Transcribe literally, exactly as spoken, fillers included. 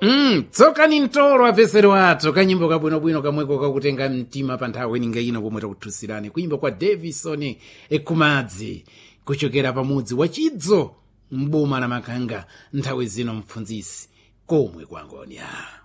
Mm, tsoka ni mtoro apesero athu kanyimbo kabwinobwino kamweko kakutenga mtima pa nthawi ninga ino komwe takuthusirani kuyimba kwa Davison Ekumadzi kuchokera pamudzi wa Chidzo mboma la Makanga nthawi zino mpfunzisi komwe kwa Ngonia.